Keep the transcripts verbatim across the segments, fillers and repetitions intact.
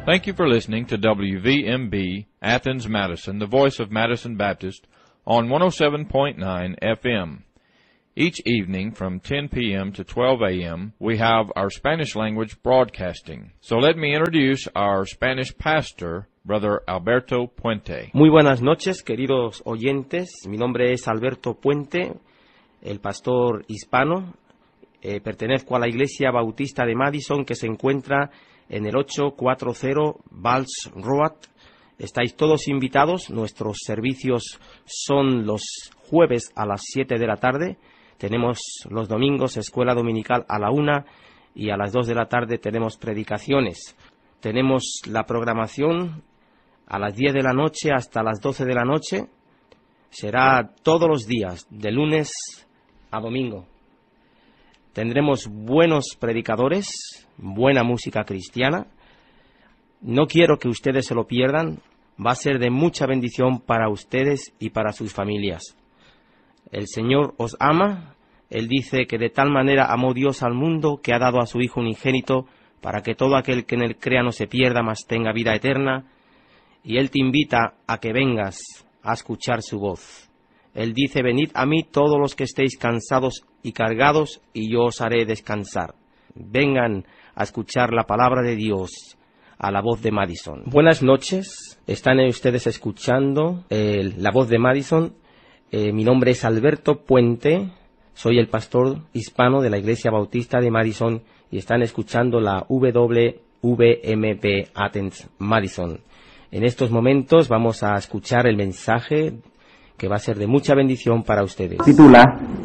Thank you for listening to W V M B Athens, Madison, the voice of Madison Baptist, on one oh seven point nine F M. Each evening from ten p.m. to twelve a.m. we have our Spanish language broadcasting. So let me introduce our Spanish pastor, Brother Alberto Puente. Muy buenas noches, queridos oyentes. Mi nombre es Alberto Puente, el pastor hispano. Eh, pertenezco a la Iglesia Bautista de Madison, que se encuentra en el ochocientos cuarenta Valls Road. Estáis todos invitados. Nuestros servicios son los jueves a las siete de la tarde. Tenemos los domingos escuela dominical a la una y a las dos de la tarde tenemos predicaciones. Tenemos la programación a las diez de la noche hasta las doce de la noche. Será todos los días, de lunes a domingo. Tendremos buenos predicadores, buena música cristiana. No quiero que ustedes se lo pierdan. Va a ser de mucha bendición para ustedes y para sus familias. El Señor os ama. Él dice que de tal manera amó Dios al mundo que ha dado a su Hijo unigénito para que todo aquel que en él crea no se pierda, mas tenga vida eterna. Y Él te invita a que vengas a escuchar su voz. Él dice, venid a mí todos los que estéis cansados y cargados, y yo os haré descansar. Vengan a escuchar la palabra de Dios a la voz de Madison. Buenas noches, están ustedes escuchando eh, la voz de Madison. Eh, mi nombre es Alberto Puente, soy el pastor hispano de la Iglesia Bautista de Madison, y están escuchando la W V M B Athens Madison. En estos momentos vamos a escuchar el mensaje que va a ser de mucha bendición para ustedes. Titula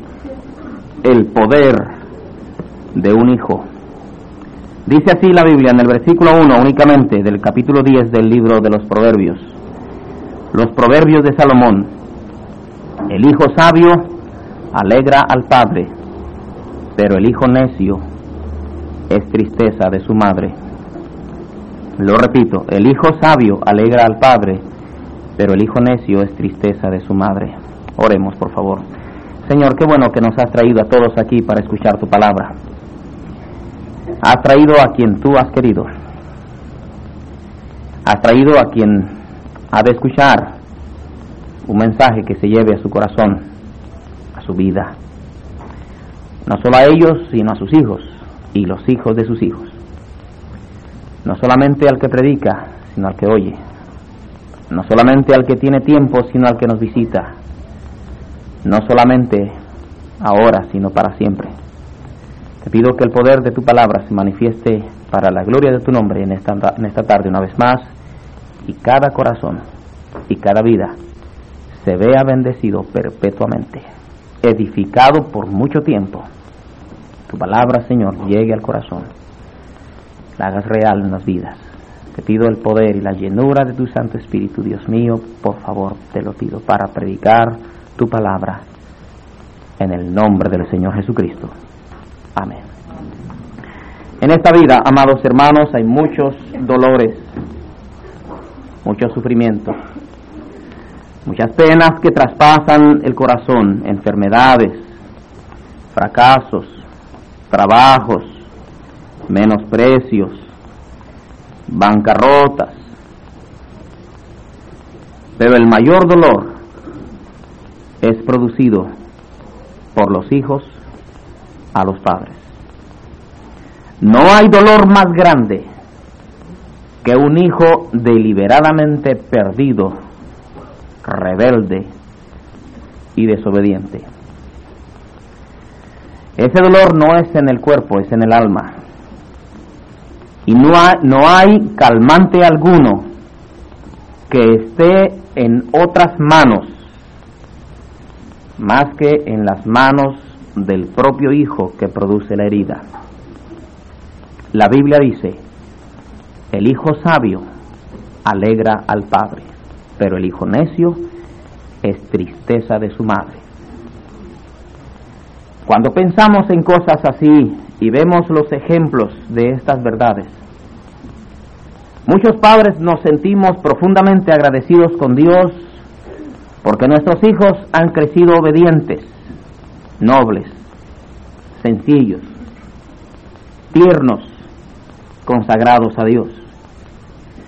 El poder de un hijo. Dice así la Biblia en el versículo uno únicamente del capítulo diez del libro de los Proverbios. Los Proverbios de Salomón. El hijo sabio alegra al padre, pero el hijo necio es tristeza de su madre. Lo repito, el hijo sabio alegra al padre, pero el hijo necio es tristeza de su madre. Oremos, por favor. Señor, qué bueno que nos has traído a todos aquí para escuchar tu palabra. Has traído a quien tú has querido. Has traído a quien ha de escuchar un mensaje que se lleve a su corazón, a su vida. No solo a ellos, sino a sus hijos y los hijos de sus hijos. No solamente al que predica, sino al que oye. No solamente al que tiene tiempo, sino al que nos visita. No solamente ahora, sino para siempre. Te pido que el poder de tu palabra se manifieste para la gloria de tu nombre en esta, en esta tarde una vez más, y cada corazón y cada vida se vea bendecido perpetuamente, edificado por mucho tiempo. Tu palabra, Señor, llegue al corazón, la hagas real en las vidas. Te pido el poder y la llenura de tu Santo Espíritu, Dios mío, por favor, te lo pido, para predicar tu palabra en el nombre del Señor Jesucristo. Amén. En esta vida, amados hermanos, hay muchos dolores, mucho sufrimiento, muchas penas que traspasan el corazón, enfermedades, fracasos, trabajos, menosprecios, bancarrotas. Pero el mayor dolor es producido por los hijos a los padres. No hay dolor más grande que un hijo deliberadamente perdido, rebelde y desobediente. Ese dolor no es en el cuerpo, es en el alma. Y no hay, no hay calmante alguno que esté en otras manos más que en las manos del propio hijo que produce la herida. La Biblia dice, el hijo sabio alegra al padre, pero el hijo necio es tristeza de su madre. Cuando pensamos en cosas así y vemos los ejemplos de estas verdades, muchos padres nos sentimos profundamente agradecidos con Dios porque nuestros hijos han crecido obedientes, nobles, sencillos, tiernos, consagrados a Dios.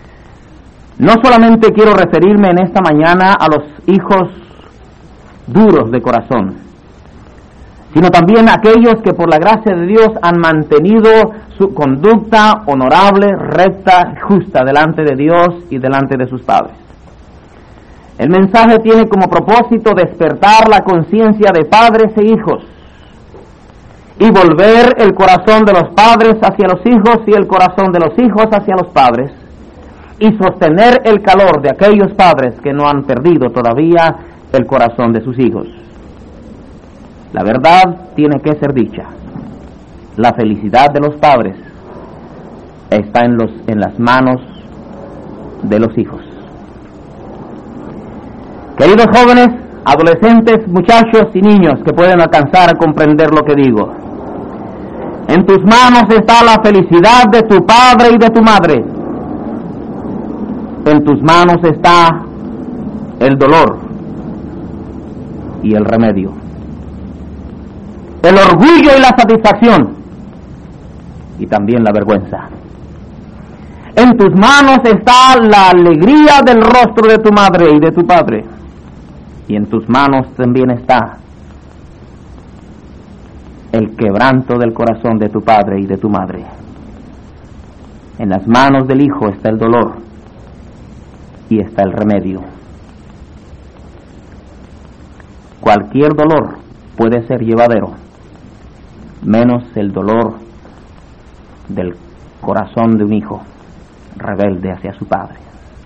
No solamente quiero referirme en esta mañana a los hijos duros de corazón, sino también a aquellos que por la gracia de Dios han mantenido su conducta honorable, recta, justa delante de Dios y delante de sus padres. El mensaje tiene como propósito despertar la conciencia de padres e hijos y volver el corazón de los padres hacia los hijos y el corazón de los hijos hacia los padres, y sostener el calor de aquellos padres que no han perdido todavía el corazón de sus hijos. La verdad tiene que ser dicha. La felicidad de los padres está en los en las manos de los hijos. Queridos jóvenes, adolescentes, muchachos y niños que pueden alcanzar a comprender lo que digo, en tus manos está la felicidad de tu padre y de tu madre. En tus manos está el dolor y el remedio, el orgullo y la satisfacción, y también la vergüenza. En tus manos está la alegría del rostro de tu madre y de tu padre, y en tus manos también está el quebranto del corazón de tu padre y de tu madre. En las manos del hijo está el dolor y está el remedio. Cualquier dolor puede ser llevadero, menos el dolor del corazón de un hijo rebelde hacia su padre.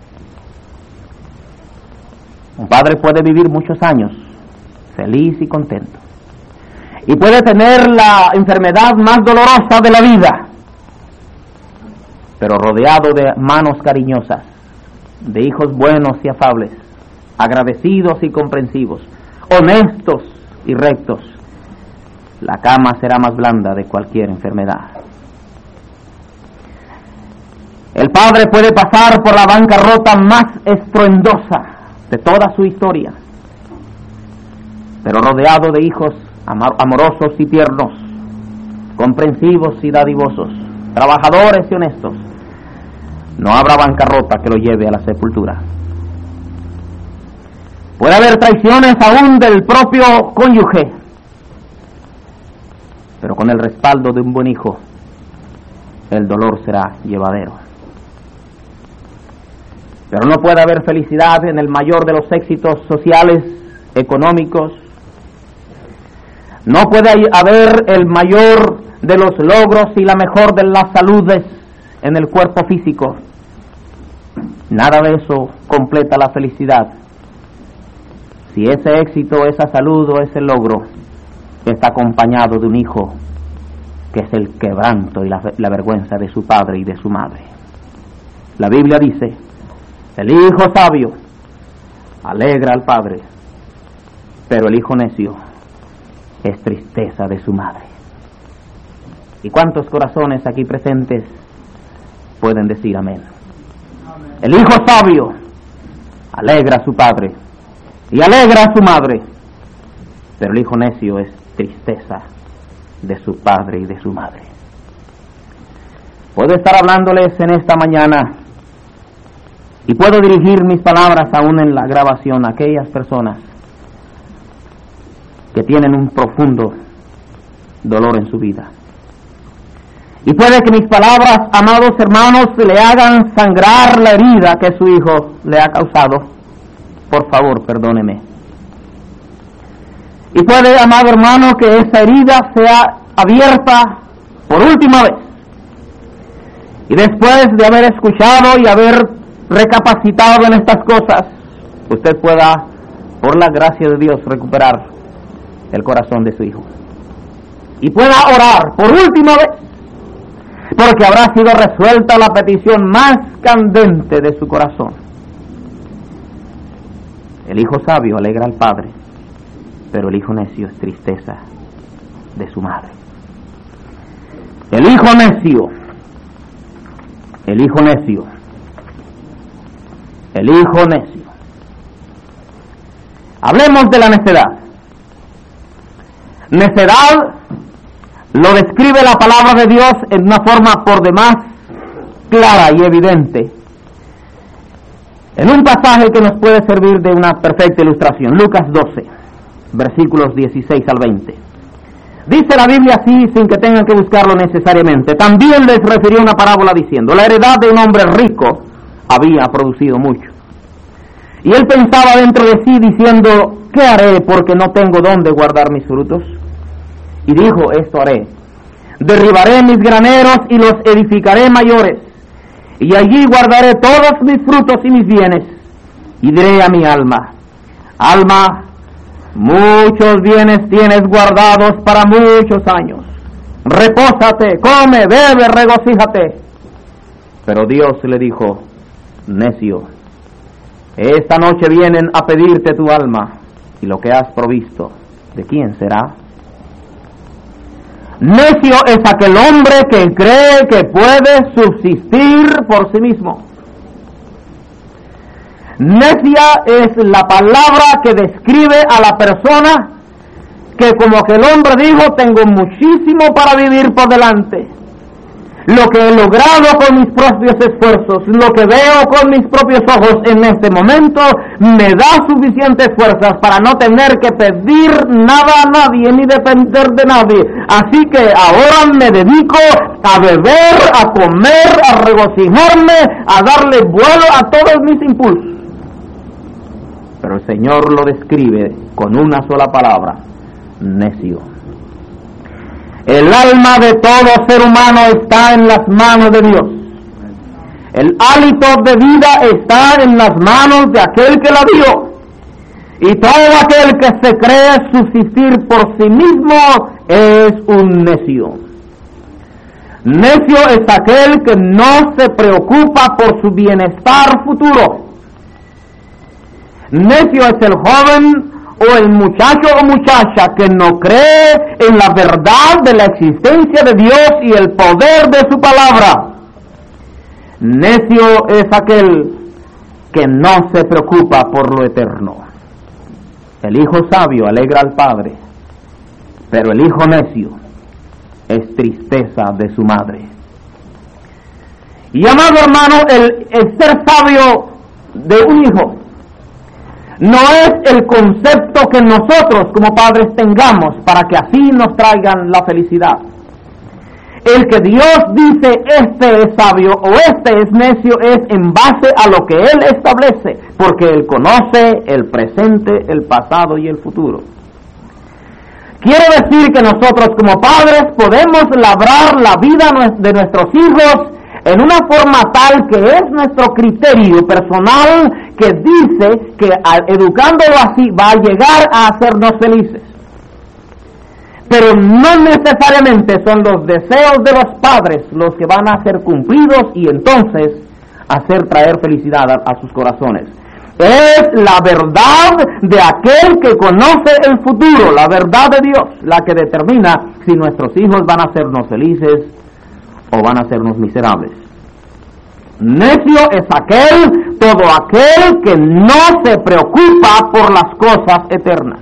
Un padre puede vivir muchos años feliz y contento, y puede tener la enfermedad más dolorosa de la vida, pero rodeado de manos cariñosas, de hijos buenos y afables, agradecidos y comprensivos, honestos y rectos, la cama será más blanda de cualquier enfermedad. El padre puede pasar por la bancarrota más estruendosa de toda su historia, pero rodeado de hijos amorosos y tiernos, comprensivos y dadivosos, trabajadores y honestos, no habrá bancarrota que lo lleve a la sepultura. Puede haber traiciones aún del propio cónyuge, pero con el respaldo de un buen hijo, el dolor será llevadero. Pero no puede haber felicidad en el mayor de los éxitos sociales, económicos. No puede haber el mayor de los logros y la mejor de las saludes en el cuerpo físico. Nada de eso completa la felicidad si ese éxito, esa salud o ese logro está acompañado de un hijo que es el quebranto y la, la vergüenza de su padre y de su madre. La Biblia dice: el hijo sabio alegra al padre, pero el hijo necio es tristeza de su madre. ¿Y cuántos corazones aquí presentes pueden decir amén? Amén. El hijo sabio alegra a su padre y alegra a su madre, pero el hijo necio es tristeza de su padre y de su madre. Puedo estar hablándoles en esta mañana y puedo dirigir mis palabras aún en la grabación a aquellas personas que tienen un profundo dolor en su vida. Y puede que mis palabras, amados hermanos, le hagan sangrar la herida que su hijo le ha causado. Por favor, perdóneme. Y puede, amado hermano, que esa herida sea abierta por última vez. Y después de haber escuchado y haber recapacitado en estas cosas, usted pueda, por la gracia de Dios, recuperar el corazón de su hijo. Y pueda orar por última vez, porque habrá sido resuelta la petición más candente de su corazón. El hijo sabio alegra al padre, pero el hijo necio es tristeza de su madre. El hijo necio, el hijo necio, el hijo necio. Hablemos de la necedad. Necedad lo describe la palabra de Dios en una forma por demás clara y evidente. en un pasaje que nos puede servir de una perfecta ilustración. Lucas doce, versículos dieciséis al veinte. Dice la Biblia así, sin que tengan que buscarlo necesariamente. También les refirió una parábola diciendo: la heredad de un hombre rico había producido mucho. Y él pensaba dentro de sí diciendo: ¿qué haré porque no tengo dónde guardar mis frutos? Y dijo: esto haré: derribaré mis graneros y los edificaré mayores, y allí guardaré todos mis frutos y mis bienes. Y diré a mi alma: alma, muchos bienes tienes guardados para muchos años. Repósate, come, bebe, regocíjate. Pero Dios le dijo: necio, esta noche vienen a pedirte tu alma, y lo que has provisto, ¿de quién será? Necio es aquel hombre que cree que puede subsistir por sí mismo. Necia es la palabra que describe a la persona que, como que el hombre dijo, tengo muchísimo para vivir por delante. Lo que he logrado con mis propios esfuerzos, lo que veo con mis propios ojos en este momento, me da suficientes fuerzas para no tener que pedir nada a nadie ni depender de nadie. Así que ahora me dedico a beber, a comer, a regocijarme, a darle vuelo a todos mis impulsos. Pero el Señor lo describe con una sola palabra: necio. El alma de todo ser humano está en las manos de Dios. El hálito de vida está en las manos de aquel que la dio. Y todo aquel que se cree subsistir por sí mismo es un necio. Necio es aquel que no se preocupa por su bienestar futuro. Necio es el joven o el muchacho o muchacha que no cree en la verdad de la existencia de Dios y el poder de su palabra. Necio es aquel que no se preocupa por lo eterno. El hijo sabio alegra al padre, pero el hijo necio es tristeza de su madre. Y amado hermano, el, el ser sabio de un hijo no es el concepto que nosotros como padres tengamos para que así nos traigan la felicidad. El que Dios dice este es sabio o este es necio es en base a lo que Él establece, porque Él conoce el presente, el pasado y el futuro. Quiero decir que nosotros como padres podemos labrar la vida de nuestros hijos en una forma tal que es nuestro criterio personal, que dice que educándolo así va a llegar a hacernos felices. Pero no necesariamente son los deseos de los padres los que van a ser cumplidos y entonces hacer traer felicidad a, a sus corazones. Es la verdad de aquel que conoce el futuro, la verdad de Dios, la que determina si nuestros hijos van a hacernos felices o van a hacernos miserables. Necio es aquel, todo aquel que no se preocupa por las cosas eternas.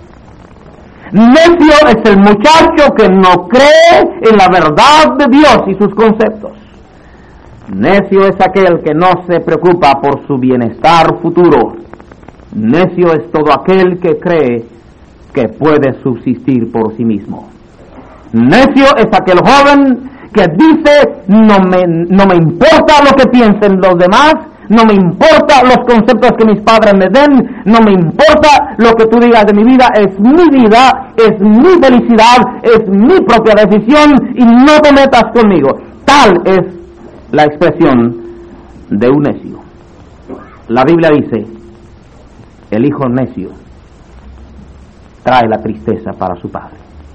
Necio es el muchacho que no cree en la verdad de Dios y sus conceptos. Necio es aquel que no se preocupa por su bienestar futuro. Necio es todo aquel que cree que puede subsistir por sí mismo. Necio es aquel joven que dice, no me, no me importa lo que piensen los demás, no me importa los conceptos que mis padres me den, no me importa lo que tú digas de mi vida, es mi vida, es mi felicidad, es mi propia decisión y no te metas conmigo. Tal es la expresión de un necio. La Biblia dice, el hijo necio trae la tristeza para su padre.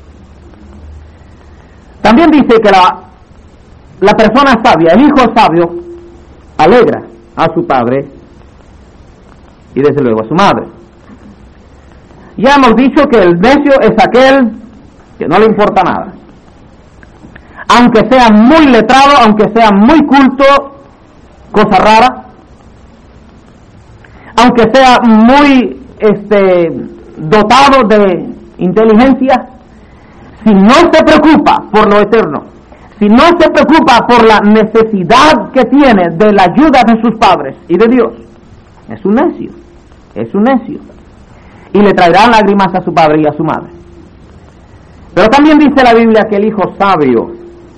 También dice que la, la persona sabia, el hijo sabio, alegra a su padre y desde luego a su madre. Ya hemos dicho que el necio es aquel que no le importa nada. Aunque sea muy letrado, aunque sea muy culto, cosa rara, aunque sea muy este, dotado de inteligencia, si no se preocupa por lo eterno, si no se preocupa por la necesidad que tiene de la ayuda de sus padres y de Dios, Es un necio, es un necio. Y le traerán lágrimas a su padre y a su madre. Pero también dice la Biblia que el hijo sabio,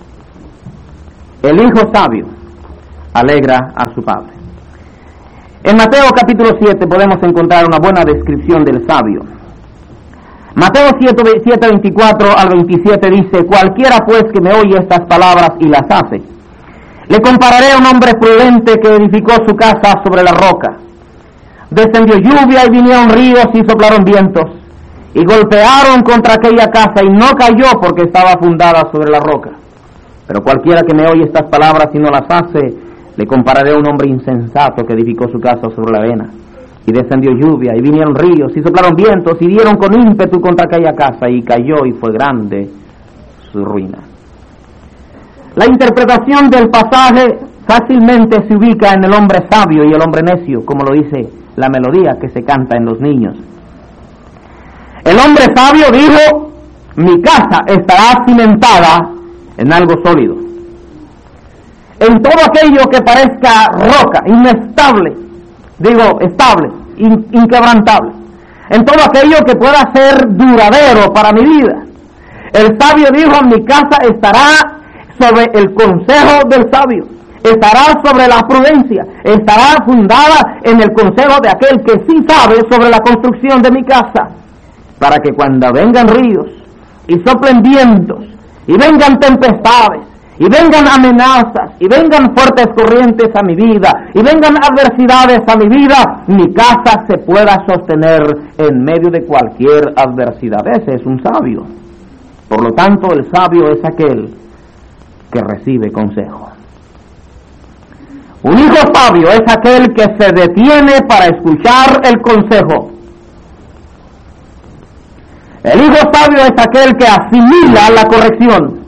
el hijo sabio, alegra a su padre. En Mateo capítulo siete podemos encontrar una buena descripción del sabio. Mateo siete, veinticuatro al veintisiete dice: cualquiera pues que me oye estas palabras y las hace, le compararé a un hombre prudente que edificó su casa sobre la roca. Descendió lluvia y vinieron ríos y soplaron vientos, y golpearon contra aquella casa, y no cayó porque estaba fundada sobre la roca. Pero cualquiera que me oye estas palabras y no las hace, le compararé a un hombre insensato que edificó su casa sobre la arena. Y descendió lluvia, y vinieron ríos, y soplaron vientos, y dieron con ímpetu contra aquella casa, y cayó, y fue grande su ruina. La interpretación del pasaje fácilmente se ubica en el hombre sabio y el hombre necio, como lo dice la melodía que se canta en los niños. El hombre sabio dijo: mi casa estará cimentada en algo sólido. En todo aquello que parezca roca, inestable, digo, estable, in, inquebrantable. En todo aquello que pueda ser duradero para mi vida. El sabio dijo: mi casa estará sobre el consejo del sabio, estará sobre la prudencia, estará fundada en el consejo de aquel que sí sabe sobre la construcción de mi casa, para que cuando vengan ríos y soplen vientos y vengan tempestades y vengan amenazas y vengan fuertes corrientes a mi vida y vengan adversidades a mi vida, mi casa se pueda sostener en medio de cualquier adversidad. Ese es un sabio. Por lo tanto, el sabio es aquel que recibe consejo. Un hijo sabio es aquel que se detiene para escuchar el consejo. El hijo sabio es aquel que asimila la corrección.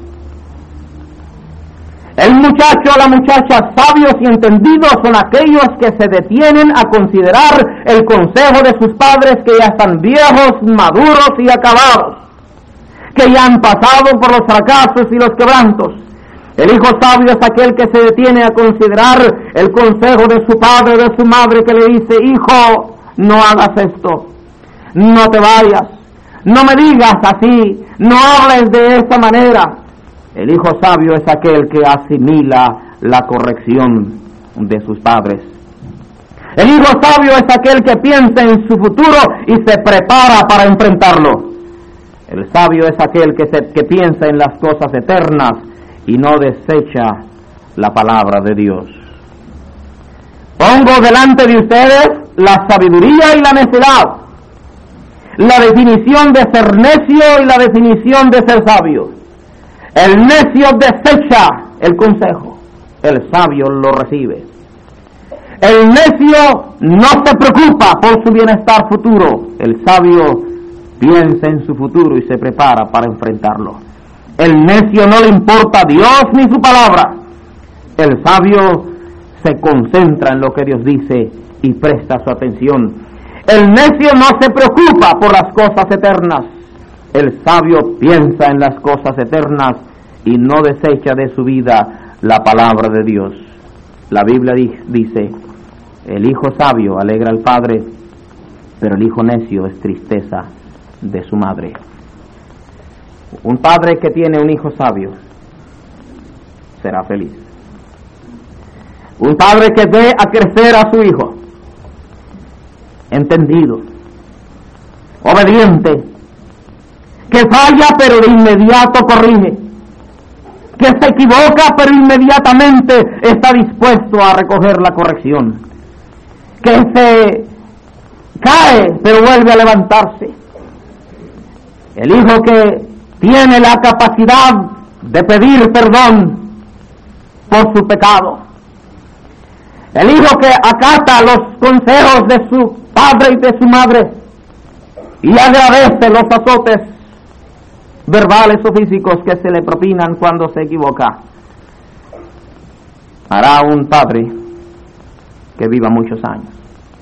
El muchacho o la muchacha sabios y entendidos son aquellos que se detienen a considerar el consejo de sus padres, que ya están viejos, maduros y acabados, que ya han pasado por los fracasos y los quebrantos. El hijo sabio es aquel que se detiene a considerar el consejo de su padre o de su madre, que le dice: hijo, no hagas esto, no te vayas, no me digas así, no hables de esta manera. El hijo sabio es aquel que asimila la corrección de sus padres. El hijo sabio es aquel que piensa en su futuro y se prepara para enfrentarlo. El sabio es aquel que, se, que piensa en las cosas eternas y no desecha la palabra de Dios. Pongo delante de ustedes la sabiduría y la necedad, la definición de ser necio y la definición de ser sabio. El necio desecha el consejo, el sabio lo recibe. El necio no se preocupa por su bienestar futuro, el sabio piensa en su futuro y se prepara para enfrentarlo. El necio no le importa Dios ni su palabra. El sabio se concentra en lo que Dios dice y presta su atención. El necio no se preocupa por las cosas eternas. El sabio piensa en las cosas eternas y no desecha de su vida la palabra de Dios. La Biblia dice: el hijo sabio alegra al padre, pero el hijo necio es tristeza de su madre. Un padre que tiene un hijo sabio será feliz. Un padre que ve a crecer a su hijo entendido, obediente, que falla pero de inmediato corrige, que se equivoca pero inmediatamente está dispuesto a recoger la corrección, que se cae pero vuelve a levantarse. El hijo que tiene la capacidad de pedir perdón por su pecado. El hijo que acata los consejos de su padre y de su madre y agradece los azotes verbales o físicos que se le propinan cuando se equivoca. Hará un padre que viva muchos años.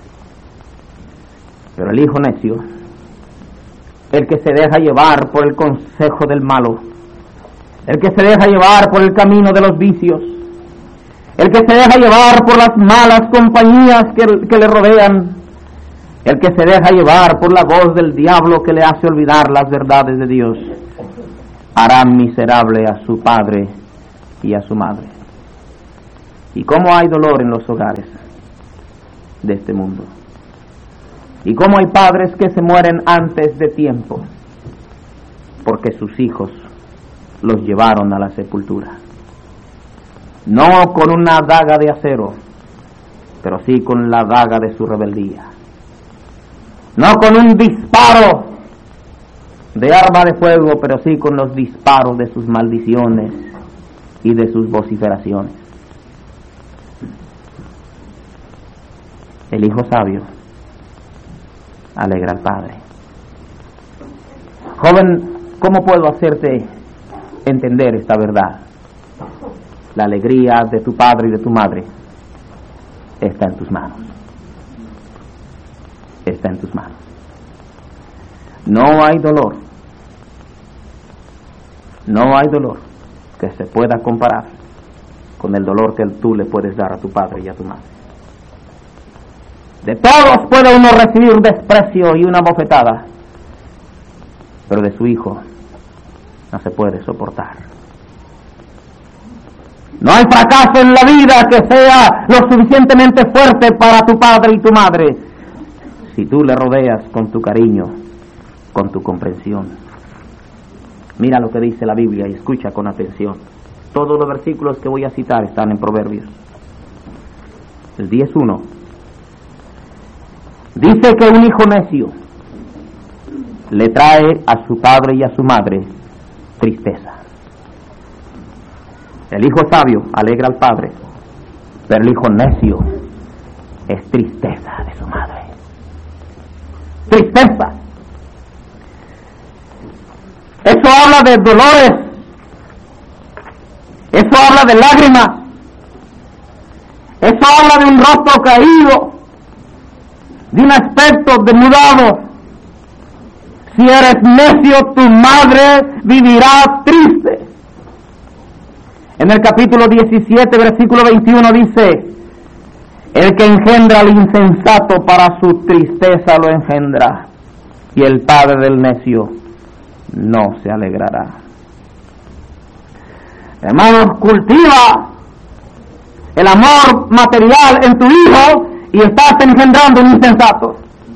Pero el hijo necio, el que se deja llevar por el consejo del malo, el que se deja llevar por el camino de los vicios, el que se deja llevar por las malas compañías que, que le rodean, el que se deja llevar por la voz del diablo que le hace olvidar las verdades de Dios, hará miserable a su padre y a su madre. Y cómo hay dolor en los hogares de este mundo, y cómo hay padres que se mueren antes de tiempo porque sus hijos los llevaron a la sepultura, no con una daga de acero, pero sí con la daga de su rebeldía, no con un disparo de arma de fuego, pero sí con los disparos de sus maldiciones y de sus vociferaciones. El hijo sabio alegra al padre. Joven, ¿cómo puedo hacerte entender esta verdad? La alegría de tu padre y de tu madre está en tus manos. Está en tus manos. No hay dolor, no hay dolor que se pueda comparar con el dolor que tú le puedes dar a tu padre y a tu madre. De todos puede uno recibir desprecio y una bofetada, pero de su hijo no se puede soportar. No hay fracaso en la vida que sea lo suficientemente fuerte para tu padre y tu madre si tú le rodeas con tu cariño, con tu comprensión. Mira lo que dice la Biblia y escucha con atención. Todos los versículos que voy a citar están en Proverbios. El diez uno dice que un hijo necio le trae a su padre y a su madre tristeza. El hijo sabio alegra al padre, pero el hijo necio es tristeza de su madre. Tristeza. Eso habla de dolores, eso habla de lágrimas, eso habla de un rostro caído, de un aspecto denudado. Si eres necio, tu madre vivirá triste. En el capítulo diecisiete, versículo veintiuno dice: el que engendra al insensato para su tristeza lo engendra, y el padre del necio no se alegrará. Hermanos, cultiva el amor material en tu hijo y estás engendrando un insensato.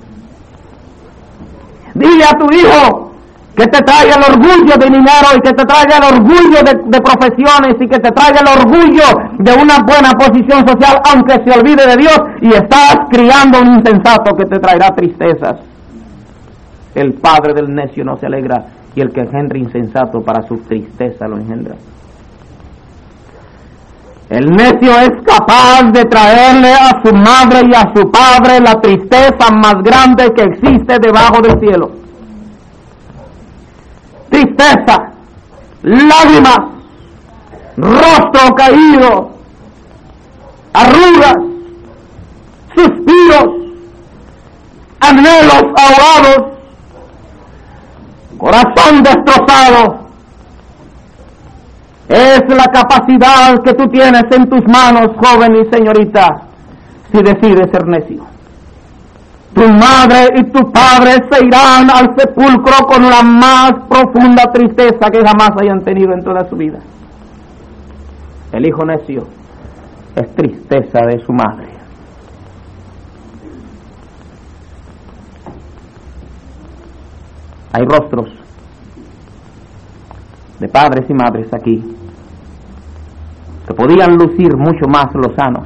Dile a tu hijo que te traiga el orgullo de dinero y que te traiga el orgullo de, de profesiones y que te traiga el orgullo de una buena posición social, aunque se olvide de Dios, y estás criando un insensato que te traerá tristezas. El padre del necio no se alegra, y el que engendra insensato para su tristeza lo engendra. El necio es capaz de traerle a su madre y a su padre la tristeza más grande que existe debajo del cielo. Tristeza, lágrimas, rostro caído, arrugas, suspiros, anhelos ahogados, corazón destrozado. Es la capacidad que tú tienes en tus manos, joven y señorita, si decides ser necio. Tu madre y tu padre se irán al sepulcro con la más profunda tristeza que jamás hayan tenido en toda su vida. El hijo necio es tristeza de su madre. Hay rostros de padres y madres aquí que podían lucir mucho más lozanos.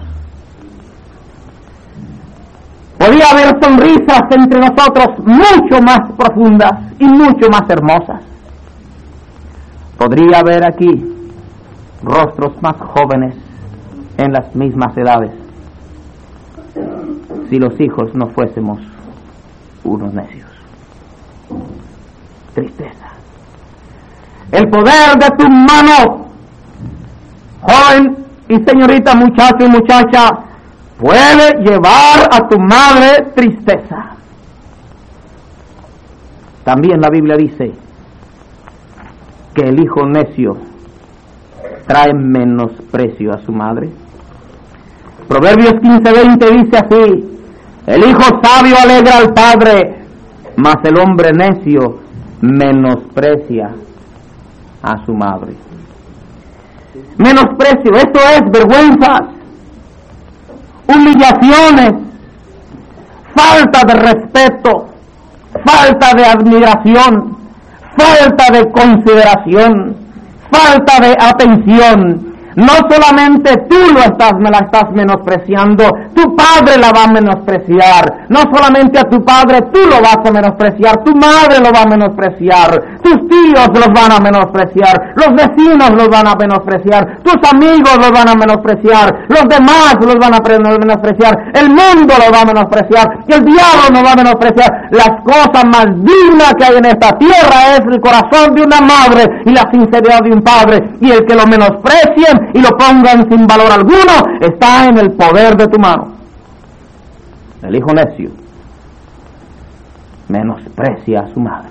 Podía haber sonrisas entre nosotros mucho más profundas y mucho más hermosas. Podría haber aquí rostros más jóvenes en las mismas edades si los hijos no fuésemos unos necios. Tristeza. El poder de tu mano, joven y señorita, muchacho y muchacha, puede llevar a tu madre tristeza. También la Biblia dice que el hijo necio trae menosprecio a su madre Proverbios quince veinte dice así: el hijo sabio alegra al padre, mas el hombre necio menosprecia a su madre. Menosprecio, esto es vergüenzas, humillaciones, falta de respeto, falta de admiración, falta de consideración, falta de atención. No solamente tú lo estás, me la estás menospreciando, tu padre la va a menospreciar. No solamente a tu padre tú lo vas a menospreciar, tu madre lo va a menospreciar, tus tíos los van a menospreciar, los vecinos los van a menospreciar, tus amigos los van a menospreciar, los demás los van a menospreciar, el mundo lo va a menospreciar, y el diablo nos va a menospreciar. Las cosas más dignas que hay en esta tierra es el corazón de una madre y la sinceridad de un padre, y el que lo menosprecien y lo pongan sin valor alguno está en el poder de tu mano. El hijo necio menosprecia a su madre.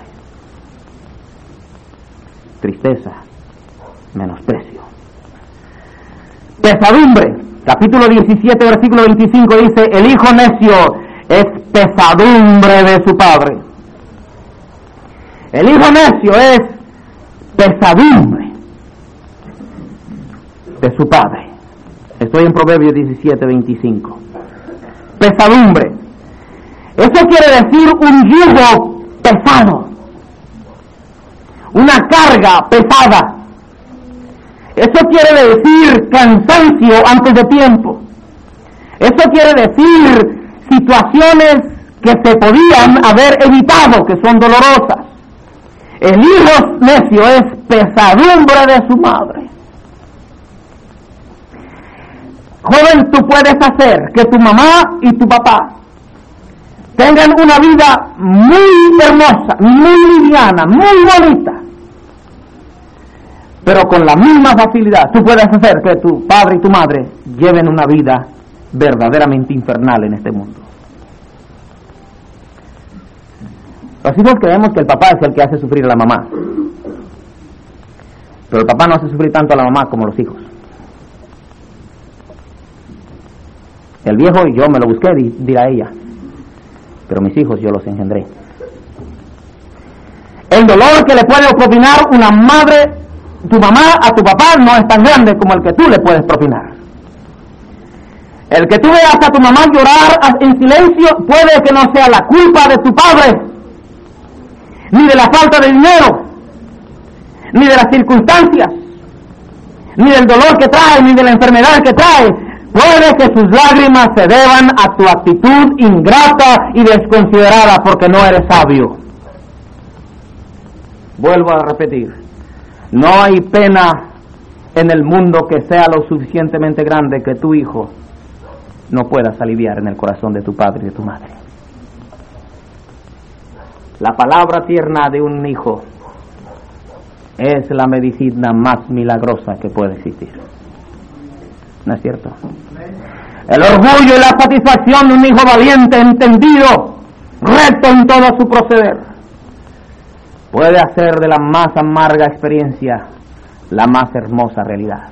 Tristeza, menosprecio. Pesadumbre, capítulo diecisiete, versículo veinticinco dice: el hijo necio es pesadumbre de su padre. El hijo necio es pesadumbre de su padre. Estoy en Proverbios diecisiete, veinticinco. Pesadumbre. Eso quiere decir un yugo pesado, una carga pesada. Eso quiere decir cansancio antes de tiempo. Eso quiere decir situaciones que se podían haber evitado, que son dolorosas. El hijo necio es pesadumbre de su madre. Joven, tú puedes hacer que tu mamá y tu papá tengan una vida muy hermosa, muy liviana, muy bonita. Pero con la misma facilidad tú puedes hacer que tu padre y tu madre lleven una vida verdaderamente infernal en este mundo. Los hijos creemos que el papá es el que hace sufrir a la mamá, pero el papá no hace sufrir tanto a la mamá como los hijos. El viejo yo me lo busqué, dirá ella, pero mis hijos yo los engendré. El dolor que le puede propinar una madre, tu mamá, a tu papá no es tan grande como el que tú le puedes propinar. El que tú veas a tu mamá llorar en silencio puede que no sea la culpa de tu padre, ni de la falta de dinero, ni de las circunstancias, ni del dolor que trae, ni de la enfermedad que trae. Puede que sus lágrimas se deban a tu actitud ingrata y desconsiderada porque no eres sabio. Vuelvo a repetir, no hay pena en el mundo que sea lo suficientemente grande que tu hijo no puedas aliviar en el corazón de tu padre y de tu madre. La palabra tierna de un hijo es la medicina más milagrosa que puede existir. ¿No es cierto? El orgullo y la satisfacción de un hijo valiente, entendido, recto en todo su proceder, puede hacer de la más amarga experiencia la más hermosa realidad.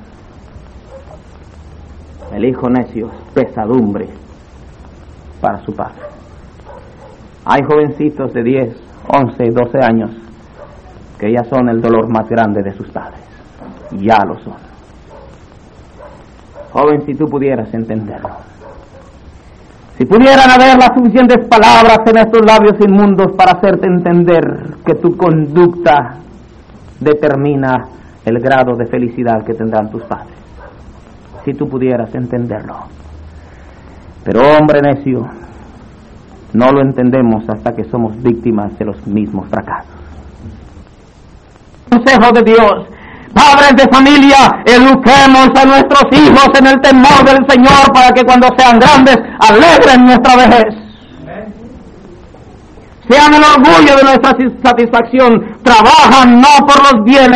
El hijo necio es pesadumbre para su padre. Hay jovencitos de diez, once, doce años que ya son el dolor más grande de sus padres. Ya lo son. Joven, si tú pudieras entenderlo, si pudieran haber las suficientes palabras en estos labios inmundos para hacerte entender que tu conducta determina el grado de felicidad que tendrán tus padres, si tú pudieras entenderlo. Pero hombre necio, no lo entendemos hasta que somos víctimas de los mismos fracasos. Consejo de Dios: padres de familia, eduquemos a nuestros hijos en el temor del Señor para que cuando sean grandes alegren nuestra vejez. Sean el orgullo de nuestra satisfacción. Trabajan no por los bienes,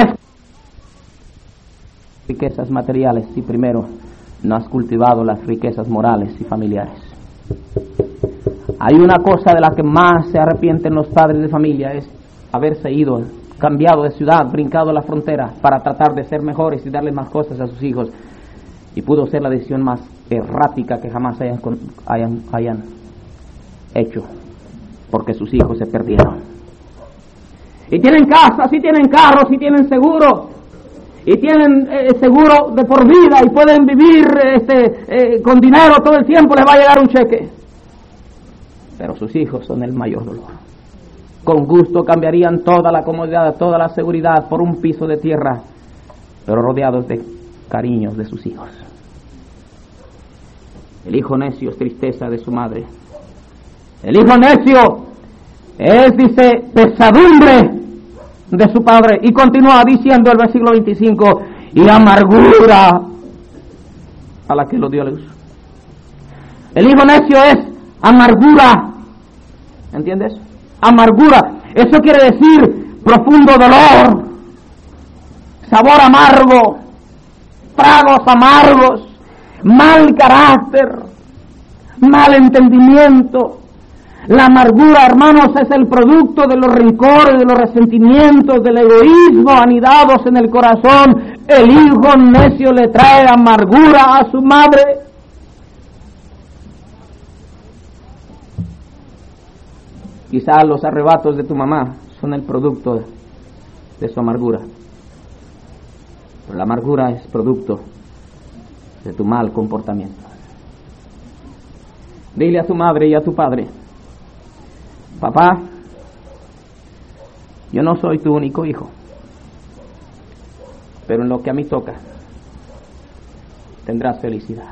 riquezas materiales, si primero no has cultivado las riquezas morales y familiares. Hay una cosa de la que más se arrepienten los padres de familia, es haberse ido, cambiado de ciudad, brincado la frontera para tratar de ser mejores y darle más cosas a sus hijos. Y pudo ser la decisión más errática que jamás hayan, hayan, hayan hecho, porque sus hijos se perdieron. Y tienen casas, y tienen carros, y tienen seguro, y tienen eh, seguro de por vida, y pueden vivir este, eh, con dinero todo el tiempo, les va a llegar un cheque. Pero sus hijos son el mayor dolor. Con gusto cambiarían toda la comodidad, toda la seguridad por un piso de tierra, pero rodeados de cariños de sus hijos. El hijo necio es tristeza de su madre. El hijo necio es, dice, pesadumbre de su padre. Y continúa diciendo el versículo veinticinco, y amargura a la que lo dio a luz. El hijo necio es amargura. ¿Entiendes? Amargura. Eso quiere decir profundo dolor, sabor amargo, tragos amargos, mal carácter, mal entendimiento. La amargura, hermanos, es el producto de los rencores, de los resentimientos, del egoísmo anidados en el corazón. El hijo necio le trae amargura a su madre. Quizás los arrebatos de tu mamá son el producto de su amargura. Pero la amargura es producto de tu mal comportamiento. Dile a tu madre y a tu padre: papá, yo no soy tu único hijo, pero en lo que a mí toca, tendrás felicidad.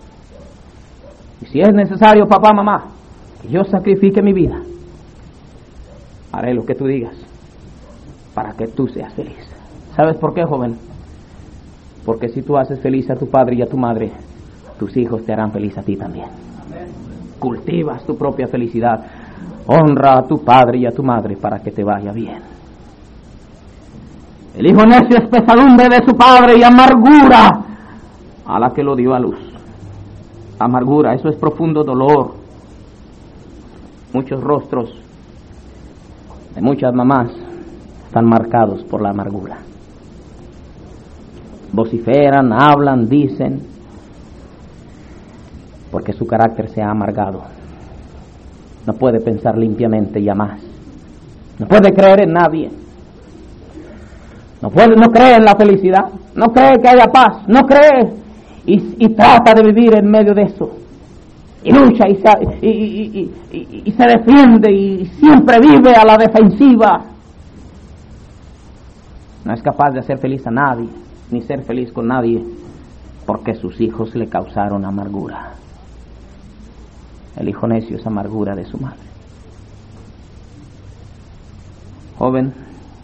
Y si es necesario, papá, mamá, que yo sacrifique mi vida, haré lo que tú digas para que tú seas feliz. ¿Sabes por qué, joven? Porque si tú haces feliz a tu padre y a tu madre, tus hijos te harán feliz a ti también. Cultivas tu propia felicidad. Honra a tu padre y a tu madre para que te vaya bien. El hijo necio es pesadumbre de su padre y amargura a la que lo dio a luz. Amargura, eso es profundo dolor. Muchos rostros de muchas mamás están marcados por la amargura. Vociferan, hablan, dicen, porque su carácter se ha amargado. No puede pensar limpiamente ya más. No puede creer en nadie. No puede, no cree en la felicidad. No cree que haya paz. No cree y, y trata de vivir en medio de eso. Y lucha y se, y, y, y, y, y se defiende y siempre vive a la defensiva. No es capaz de hacer feliz a nadie, ni ser feliz con nadie, porque sus hijos le causaron amargura. El hijo necio es amargura de su madre. Joven,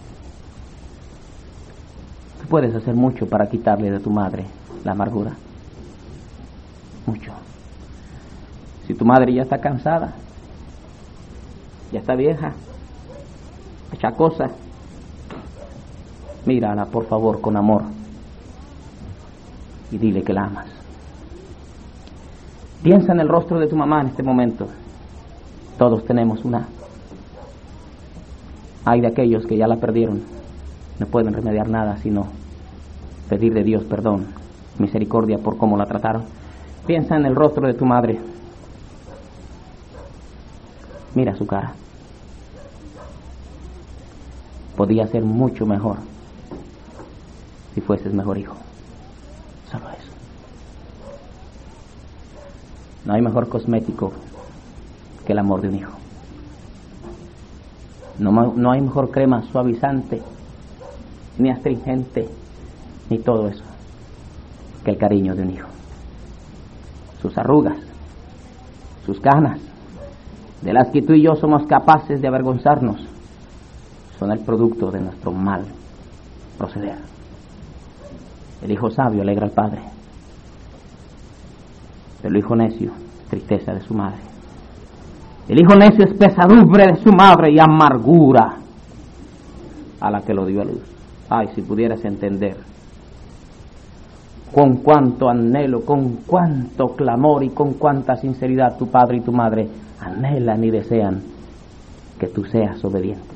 tú puedes hacer mucho para quitarle de tu madre la amargura. Mucho. Si tu madre ya está cansada, ya está vieja, achacosa, mírala por favor con amor y dile que la amas. Piensa en el rostro de tu mamá en este momento. Todos tenemos una. Hay de aquellos que ya la perdieron, no pueden remediar nada sino pedir de Dios perdón, misericordia por cómo la trataron. Piensa en el rostro de tu madre. Mira su cara. Podía ser mucho mejor si fueses mejor hijo. Solo eso. No hay mejor cosmético que el amor de un hijo. No, no hay mejor crema suavizante, ni astringente, ni todo eso, que el cariño de un hijo. Sus arrugas, sus canas, de las que tú y yo somos capaces de avergonzarnos, son el producto de nuestro mal proceder. El hijo sabio alegra al padre, pero el hijo necio, tristeza de su madre. El hijo necio es pesadumbre de su madre y amargura a la que lo dio a luz. Ay, si pudieras entender con cuánto anhelo, con cuánto clamor y con cuánta sinceridad tu padre y tu madre anhelan y desean que tú seas obediente.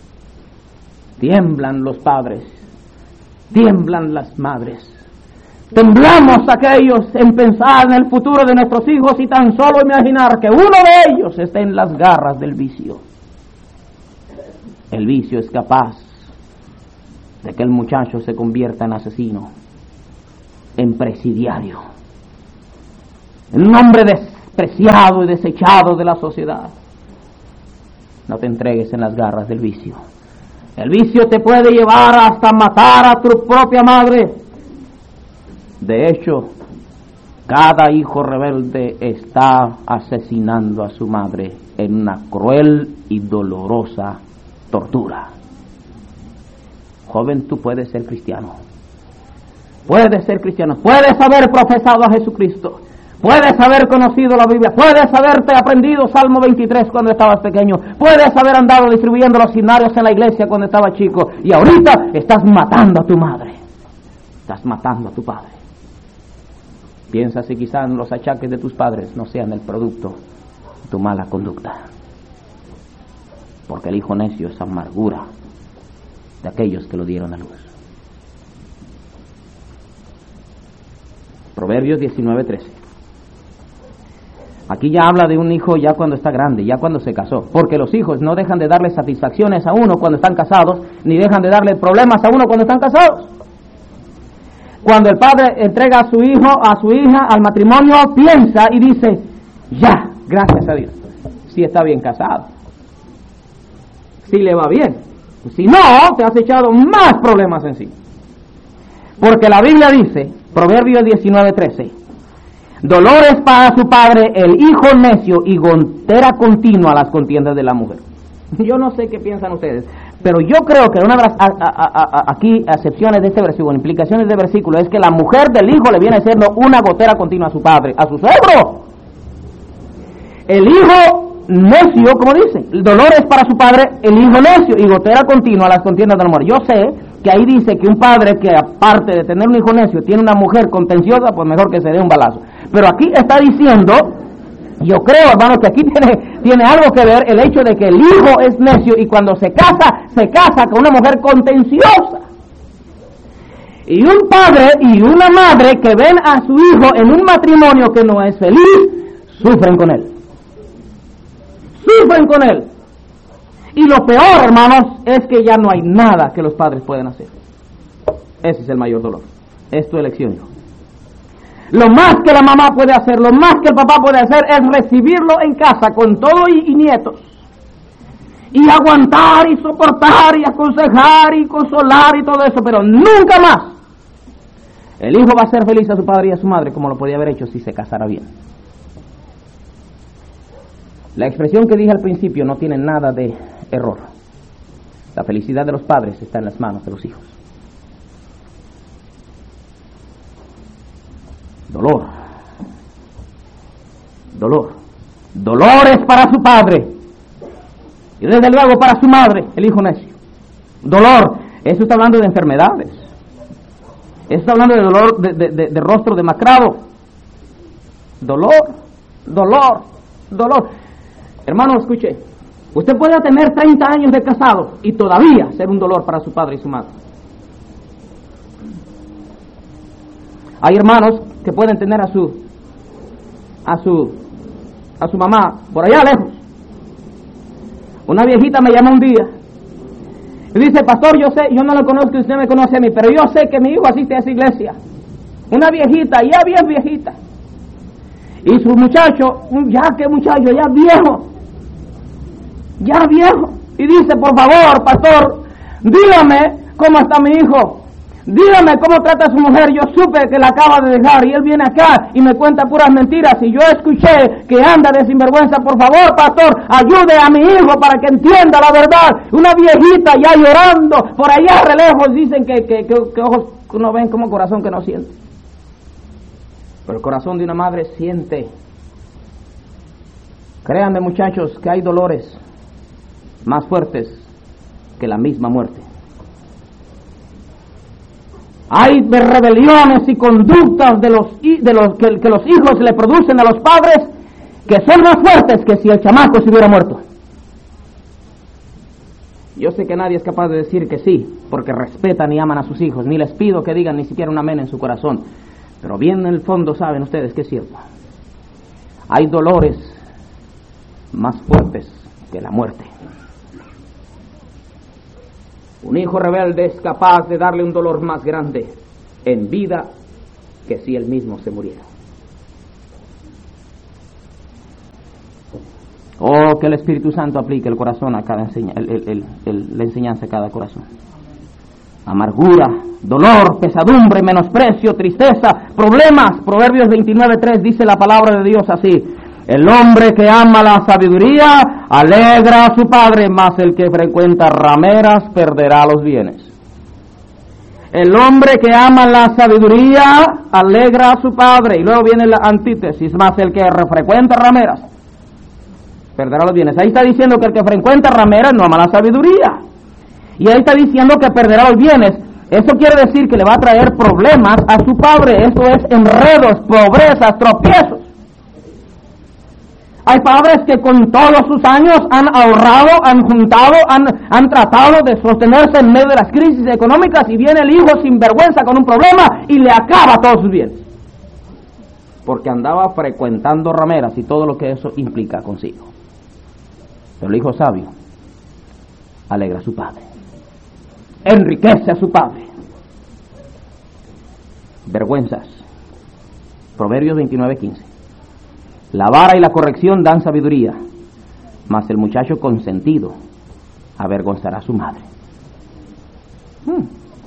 Tiemblan los padres, tiemblan las madres, Temblamos aquellos en pensar en el futuro de nuestros hijos y tan solo imaginar que uno de ellos esté en las garras del vicio. El vicio es capaz de que el muchacho se convierta en asesino, en presidiario, en un hombre despreciado y desechado de la sociedad. No te entregues en las garras del vicio. El vicio te puede llevar hasta matar a tu propia madre. De hecho, cada hijo rebelde está asesinando a su madre en una cruel y dolorosa tortura. Joven, tú puedes ser cristiano. Puedes ser cristiano. Puedes haber profesado a Jesucristo. Puedes haber conocido la Biblia. Puedes haberte aprendido Salmo veintitrés cuando estabas pequeño. Puedes haber andado distribuyendo los himnarios en la iglesia cuando estabas chico. Y ahorita estás matando a tu madre. Estás matando a tu padre. Piensa si quizás los achaques de tus padres no sean el producto de tu mala conducta. Porque el hijo necio es amargura de aquellos que lo dieron a luz. Proverbios diecinueve trece. Aquí ya habla de un hijo ya cuando está grande, ya cuando se casó. Porque los hijos no dejan de darle satisfacciones a uno cuando están casados, ni dejan de darle problemas a uno cuando están casados. Cuando el padre entrega a su hijo, a su hija, al matrimonio, piensa y dice, ya, gracias a Dios, si está bien casado, si le va bien. Si no, te has echado más problemas encima. Porque la Biblia dice, Proverbios diecinueve trece, dolores para su padre el hijo necio y gontera continua las contiendas de la mujer. Yo no sé qué piensan ustedes, pero yo creo que una de las a, a, a, aquí acepciones de este versículo, implicaciones del versículo, es que la mujer del hijo le viene siendo una gotera continua a su padre, a su suegro. El hijo necio, como dice, el dolor es para su padre, el hijo necio, y gotera continua a las contiendas del amor. Yo sé que ahí dice que un padre que aparte de tener un hijo necio tiene una mujer contenciosa, pues mejor que se dé un balazo. Pero aquí está diciendo, yo creo, hermano, que aquí tiene, tiene algo que ver el hecho de que el hijo es necio y cuando se casa, se casa con una mujer contenciosa. Y un padre y una madre que ven a su hijo en un matrimonio que no es feliz, sufren con él. Sufren con él. Y lo peor, hermanos, es que ya no hay nada que los padres pueden hacer. Ese es el mayor dolor. Es tu elección, hijo. Lo más que la mamá puede hacer, lo más que el papá puede hacer es recibirlo en casa con todo y, y nietos. Y aguantar y soportar y aconsejar y consolar y todo eso, pero nunca más. El hijo va a ser feliz a su padre y a su madre como lo podía haber hecho si se casara bien. La expresión que dije al principio no tiene nada de error. La felicidad de los padres está en las manos de los hijos. Dolor. Dolor. Dolores para su padre. Y desde luego para su madre, el hijo necio. Dolor. Eso está hablando de enfermedades. Eso está hablando de dolor de, de, de, de rostro demacrado. Dolor. Dolor. Dolor. Hermano, escuche. Usted puede tener treinta años de casado y todavía ser un dolor para su padre y su madre. Hay hermanos que pueden tener a su a su a su mamá por allá lejos. Una viejita me llama un día y dice, pastor, yo sé, yo no lo conozco y usted me conoce a mí, pero yo sé que mi hijo asiste a esa iglesia. Una viejita, ya bien viejita. Y su muchacho, ya que muchacho, ya viejo. Ya viejo. Y dice, por favor, pastor, dígame cómo está mi hijo. Dígame cómo trata a su mujer. Yo supe que la acaba de dejar y él viene acá y me cuenta puras mentiras. Y yo escuché que anda de sinvergüenza. Por favor, pastor, ayude a mi hijo para que entienda la verdad. Una viejita ya llorando. Por allá re lejos dicen que, que, que, que ojos que no ven como corazón que no siente. Pero el corazón de una madre siente. Créanme, muchachos, que hay dolores más fuertes que la misma muerte. Hay rebeliones y conductas de los, de los que, que los hijos le producen a los padres que son más fuertes que si el chamaco se hubiera muerto. Yo sé que nadie es capaz de decir que sí, porque respetan y aman a sus hijos, ni les pido que digan ni siquiera un amén en su corazón. Pero bien en el fondo saben ustedes que es cierto. Hay dolores más fuertes que la muerte. Un hijo rebelde es capaz de darle un dolor más grande en vida que si él mismo se muriera. Oh, que el Espíritu Santo aplique el corazón a cada enseña, el, el, el, el, la enseñanza a cada corazón. Amargura, dolor, pesadumbre, menosprecio, tristeza, problemas. Proverbios veintinueve tres dice la palabra de Dios así: el hombre que ama la sabiduría alegra a su padre, mas el que frecuenta rameras perderá los bienes. El hombre que ama la sabiduría alegra a su padre. Y luego viene la antítesis: mas el que frecuenta rameras perderá los bienes. Ahí está diciendo que el que frecuenta rameras no ama la sabiduría. Y ahí está diciendo que perderá los bienes. Eso quiere decir que le va a traer problemas a su padre. Esto es enredos, pobrezas, tropiezos. Hay padres que con todos sus años han ahorrado, han juntado, han, han tratado de sostenerse en medio de las crisis económicas, y viene el hijo sin vergüenza con un problema y le acaba todos sus bienes. Porque andaba frecuentando rameras y todo lo que eso implica consigo. Pero el hijo sabio alegra a su padre, enriquece a su padre. Vergüenzas. Proverbios veintinueve quince. La vara y la corrección dan sabiduría, mas el muchacho consentido avergonzará a su madre. Hmm.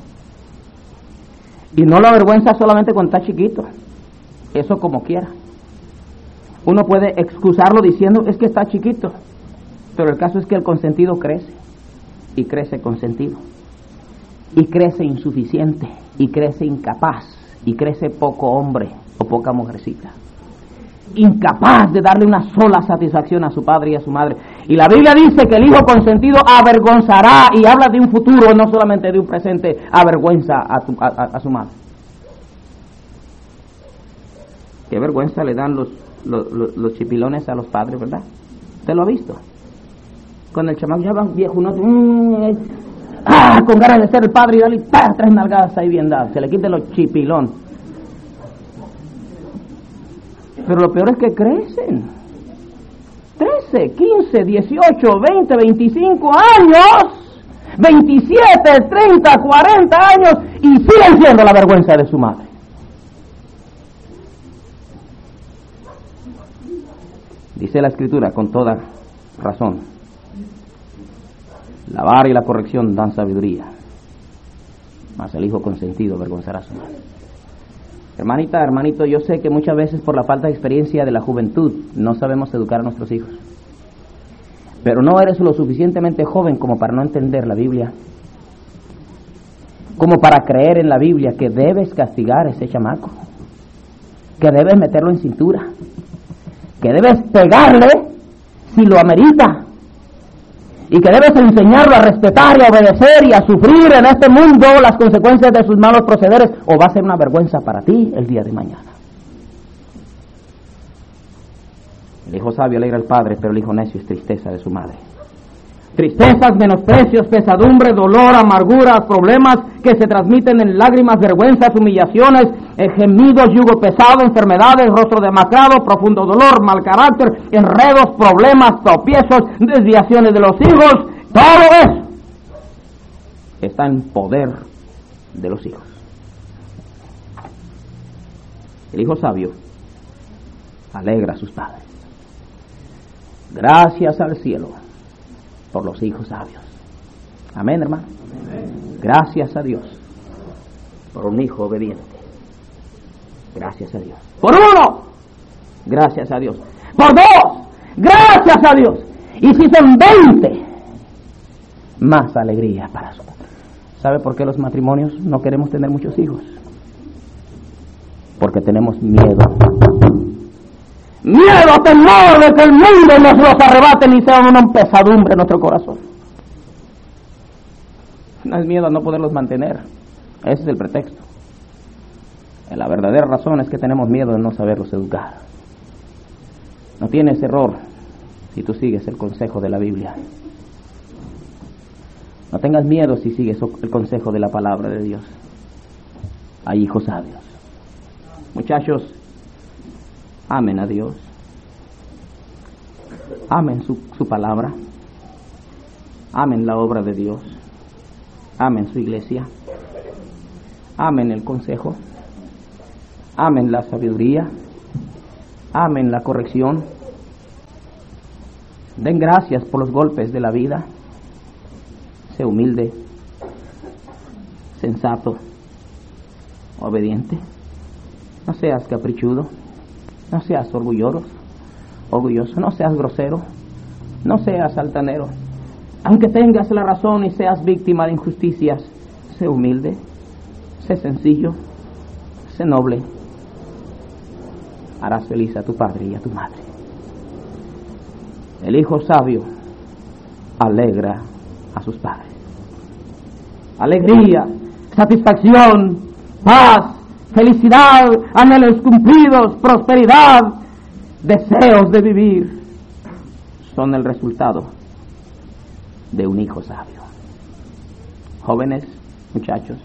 Y no lo avergüenza solamente cuando está chiquito, eso como quiera. Uno puede excusarlo diciendo es que está chiquito, pero el caso es que el consentido crece, y crece consentido, y crece insuficiente, y crece incapaz, y crece poco hombre o poca mujercita, incapaz de darle una sola satisfacción a su padre y a su madre. Y la Biblia dice que el hijo consentido avergonzará, y habla de un futuro, no solamente de un presente. Avergüenza a, tu, a, a su madre. Qué vergüenza le dan los, los, los, los chipilones a los padres, ¿verdad? ¿Usted lo ha visto? Cuando el chamaco ya va viejo, uno mmm, ah, con ganas de ser el padre, y dale ¡pah! Tres nalgadas ahí bien dadas, se le quite los chipilón. Pero lo peor es que crecen. trece, quince, dieciocho, veinte, veinticinco años, veintisiete, treinta, cuarenta años, y siguen siendo la vergüenza de su madre. Dice la Escritura con toda razón: la vara y la corrección dan sabiduría, mas el hijo consentido avergonzará a su madre. Hermanita, hermanito, yo sé que muchas veces por la falta de experiencia de la juventud no sabemos educar a nuestros hijos. Pero no eres lo suficientemente joven como para no entender la Biblia, como para creer en la Biblia que debes castigar a ese chamaco, que debes meterlo en cintura, que debes pegarle si lo amerita, y que debes enseñarlo a respetar y a obedecer y a sufrir en este mundo las consecuencias de sus malos procederes, o va a ser una vergüenza para ti el día de mañana. El hijo sabio alegra al padre, pero el hijo necio es tristeza de su madre. Tristezas, menosprecios, pesadumbre, dolor, amarguras, problemas que se transmiten en lágrimas, vergüenzas, humillaciones, eh, gemidos, yugo pesado, enfermedades, rostro demacrado, profundo dolor, mal carácter, enredos, problemas, tropiezos, desviaciones de los hijos. Todo eso está en poder de los hijos. El hijo sabio alegra a sus padres. Gracias al cielo por los hijos sabios. Amén, hermano. Amén. Gracias a Dios por un hijo obediente. Gracias a Dios. Por uno, gracias a Dios. Por dos, gracias a Dios. Y si son veinte, más alegría para su padre. ¿Sabe por qué los matrimonios no queremos tener muchos hijos? Porque tenemos miedo. Miedo, temor de que el mundo nos los arrebate y sea una pesadumbre en nuestro corazón. No es miedo a no poderlos mantener. Ese es el pretexto. La verdadera razón es que tenemos miedo de no saberlos educar. No tienes error si tú sigues el consejo de la Biblia. No tengas miedo si sigues el consejo de la palabra de Dios. Hay hijos sabios. Muchachos, amen a Dios. Amen su, su palabra. Amen la obra de Dios. Amen su iglesia. Amen el consejo. Amen la sabiduría. Amen la corrección. Den gracias por los golpes de la vida. Sé humilde, sensato, obediente. No seas caprichudo. No seas orgulloso. Orgulloso. No seas grosero. No seas altanero. Aunque tengas la razón y seas víctima de injusticias, sé humilde, sé sencillo, sé noble. Harás feliz a tu padre y a tu madre. El hijo sabio alegra a sus padres. Alegría, satisfacción, paz, felicidad, anhelos cumplidos, prosperidad, deseos de vivir, son el resultado de un hijo sabio. Jóvenes, muchachos,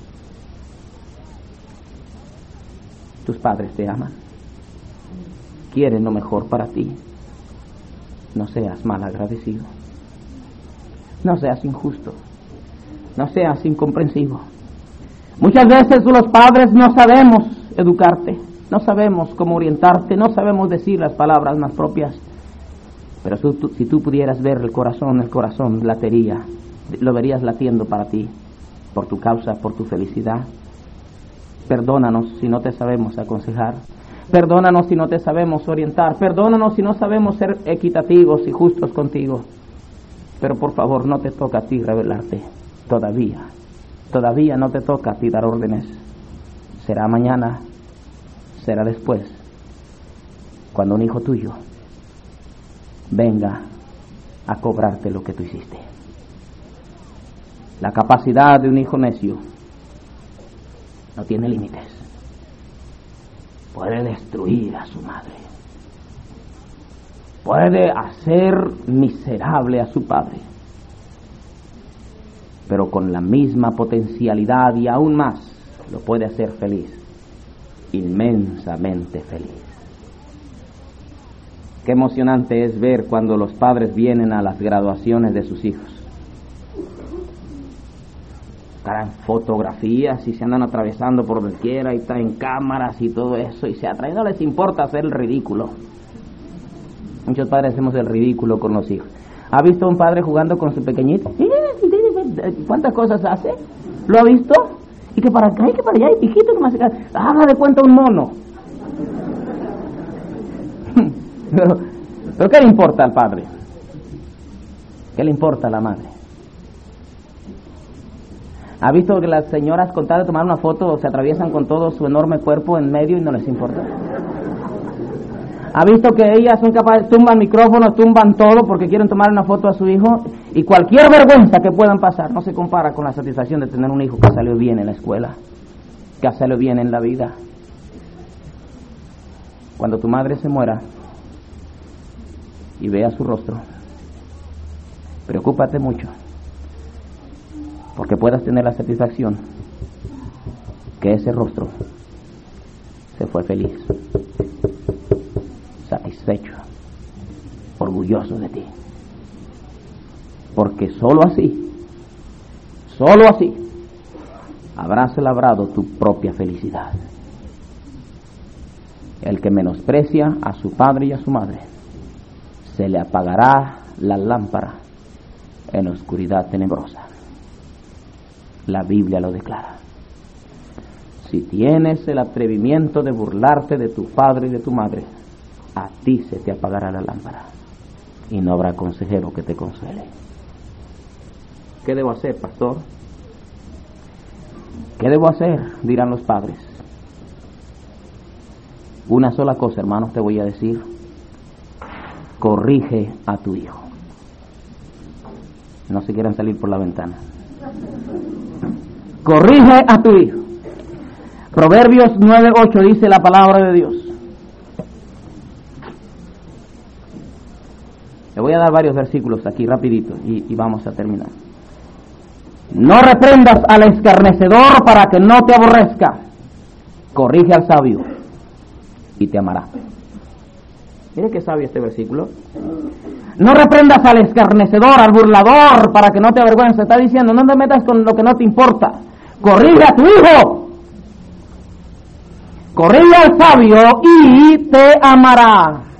tus padres te aman, quieren lo mejor para ti. No seas mal agradecido, no seas injusto, no seas incomprensivo. Muchas veces los padres no sabemos educarte, no sabemos cómo orientarte, no sabemos decir las palabras más propias. Pero si tú, si tú pudieras ver el corazón, el corazón latería, lo verías latiendo para ti, por tu causa, por tu felicidad. Perdónanos si no te sabemos aconsejar. Perdónanos si no te sabemos orientar. Perdónanos si no sabemos ser equitativos y justos contigo. Pero por favor, no te toca a ti rebelarte. Todavía. Todavía no te toca a ti dar órdenes. Será mañana, será después, cuando un hijo tuyo venga a cobrarte lo que tú hiciste. La capacidad de un hijo necio no tiene límites. Puede destruir a su madre. Puede hacer miserable a su padre. Pero con la misma potencialidad y aún más lo puede hacer feliz. Inmensamente feliz. Qué emocionante es ver cuando los padres vienen a las graduaciones de sus hijos. Traen fotografías y se andan atravesando por donde quiera y traen cámaras y todo eso y se atraen. No les importa hacer el ridículo. Muchos padres hacemos el ridículo con los hijos. ¿Ha visto un padre jugando con su pequeñito? ¿Cuántas cosas hace? ¿Lo ha visto? Y que para acá y que para allá y pijito que más haga de cuenta un mono. Pero, pero ¿qué le importa al padre? ¿Qué le importa a la madre? ¿Ha visto que las señoras con tal de tomar una foto se atraviesan con todo su enorme cuerpo en medio y no les importa? ¿Ha visto que ellas son capaces, tumban micrófonos, tumban todo porque quieren tomar una foto a su hijo? Y cualquier vergüenza que puedan pasar no se compara con la satisfacción de tener un hijo que salió bien en la escuela, que salió bien en la vida. Cuando tu madre se muera y vea su rostro, preocúpate mucho, porque puedas tener la satisfacción que ese rostro se fue feliz, satisfecho, orgulloso de ti, porque sólo así, sólo así habrás labrado tu propia felicidad. El que menosprecia a su padre y a su madre, se le apagará la lámpara en la oscuridad tenebrosa. La Biblia lo declara. Si tienes el atrevimiento de burlarte de tu padre y de tu madre, a ti se te apagará la lámpara y no habrá consejero que te consuele. ¿Qué debo hacer, pastor? ¿Qué debo hacer?, dirán los padres. Una sola cosa, hermanos, te voy a decir. Corrige a tu hijo. No se quieran salir por la ventana. Corrige a tu hijo. Proverbios nueve ocho dice la palabra de Dios. Le voy a dar varios versículos aquí rapidito y, y vamos a terminar. No reprendas al escarnecedor para que no te aborrezca. Corrige al sabio y te amará. Mire qué sabio este versículo. No reprendas al escarnecedor, al burlador, para que no te avergüences. Está diciendo, no te metas con lo que no te importa. Corrige a tu hijo. Corrige al sabio y te amará.